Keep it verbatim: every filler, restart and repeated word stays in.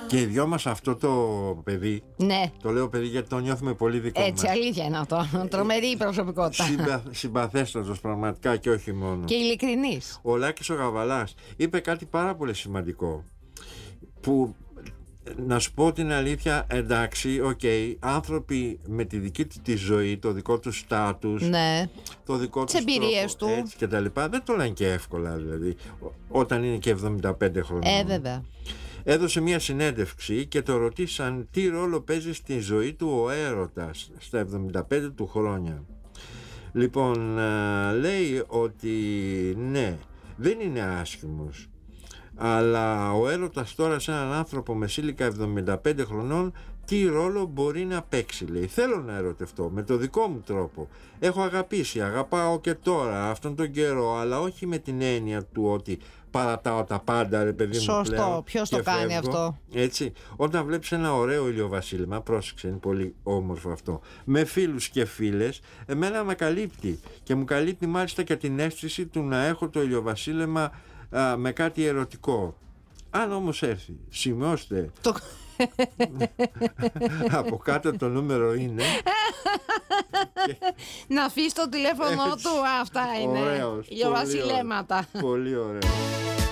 Και οι δυο μας αυτό το παιδί, Ναι. το λέω παιδί γιατί το νιώθουμε πολύ δικό μας. Έτσι, αλήθεια είναι αυτό. Τρομερή προσωπικότητα. Συμπα, συμπαθέστατος πραγματικά και όχι μόνο. Και ειλικρινής. Ο Λάκης ο Γαβαλάς είπε κάτι πάρα πολύ σημαντικό, που να σου πω την αλήθεια, εντάξει, οκ, okay, άνθρωποι με τη δική του τη ζωή, το δικό του στάτους, Ναι. το δικό Τις εμπειρίες του, έτσι και τα λοιπά, δεν το λένε και εύκολα, δηλαδή όταν είναι και εβδομήντα πέντε χρονών. Ε, βέβαια. Έδωσε μια συνέντευξη και το ρωτήσαν τι ρόλο παίζει στη ζωή του ο έρωτας στα εβδομήντα πέντε του χρόνια. Λοιπόν, λέει ότι ναι, δεν είναι άσχημος, αλλά ο έρωτας τώρα σε έναν άνθρωπο με σύλλικα εβδομήντα πέντε χρονών τι ρόλο μπορεί να παίξει, λέει. Θέλω να ερωτευτώ με το δικό μου τρόπο. Έχω αγαπήσει, αγαπάω και τώρα αυτόν τον καιρό, αλλά όχι με την έννοια του ότι παρατάω τα πάντα, ρε παιδί μου. Σωστό, ποιος το κάνει φεύγω. αυτό. Έτσι, όταν βλέπεις ένα ωραίο ηλιοβασίλεμα, πρόσεξε, είναι πολύ όμορφο αυτό, με φίλους και φίλες, εμένα με καλύπτει και μου καλύπτει μάλιστα και την αίσθηση του να έχω το ηλιοβασίλεμα α, με κάτι ερωτικό. Αν όμως έρθει, σημειώστε Το... από κάτω το νούμερο είναι να αφήσει το τηλέφωνο έτσι, του. Αυτά είναι ωραίος, ηλιοβασιλέματα. Πολύ ωραίο.